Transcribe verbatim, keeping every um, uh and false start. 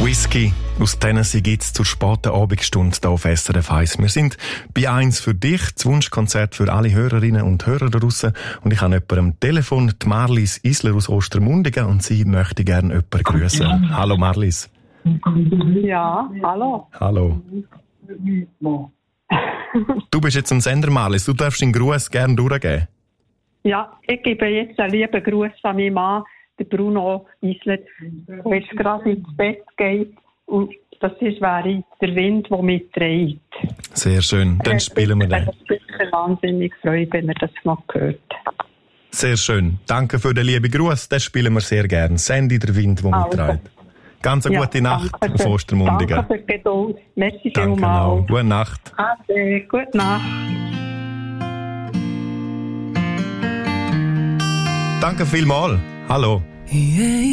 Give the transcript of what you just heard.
Whisky aus Tennessee gibt's zur späten Abendstunde hier auf S R F eins. Wir sind bei eins für dich, das Wunschkonzert für alle Hörerinnen und Hörer da draussen. Und ich habe jemanden am Telefon, die Marlies Isler aus Ostermundigen, und sie möchte gerne jemanden grüßen. Hallo Marlies. Ja, hallo. Hallo. Du bist jetzt am Sender, Marlies. Du darfst den Gruß gerne durchgeben. Ja, ich gebe jetzt einen lieben Gruß an meinen Mann, der Bruno Isler, der jetzt gerade ins Bett geht. Und das ist, wäre der Wind, der mitträgt. Sehr schön, dann spielen wir den. Ich bin wahnsinnig freut, wenn er das noch hört. Sehr schön, danke für den lieben Gruß, das spielen wir sehr gerne. Sandy, der Wind, der Also. mitträgt. Ganz eine Ja, gute Nacht danke auf für- Ostermundigen. Danke für die Geduld. Merci Danke vielmals. auch. Gute Nacht. Ade, gute Nacht. Danke vielmals. Hallo. Yeah.